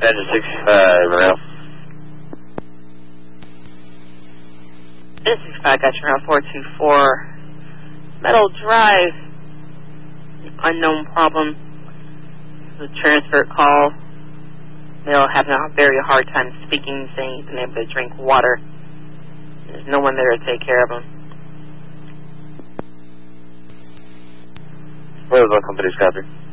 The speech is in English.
Engine 65, rail. Engine 65, got you around 424. Metal Drive, unknown problem. The transfer call. They'll have a very hard time speaking, saying he's been able to drink water. There's no one there to take care of him. What company's copy?